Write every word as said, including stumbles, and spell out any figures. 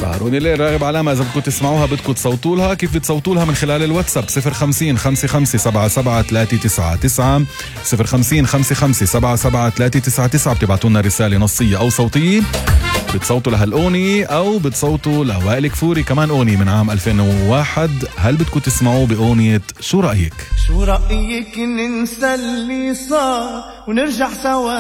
سهروني الليل راغب علامة. إذا بدكم تسمعوها بدكم تصوتوا لها. كيف بتصوتوا لها؟ من خلال الواتساب صفر خمسين خمسة خمسة سبعة سبعة ثلاثة تسعة تسعة صفر خمسين خمسة خمسة سبعة سبعة ثلاثة تسعة تسعة. بتبعتوا لنا رسالة نصية أو صوتية. بتصوتوا لها الأوني أو بتصوتوا لوائل كفوري كمان أوني من عام ألفين وواحد. هل بدكم تسمعوا بأونية شو رأيك؟ شو رأيك ننسى اللي صار ونرجع سوا؟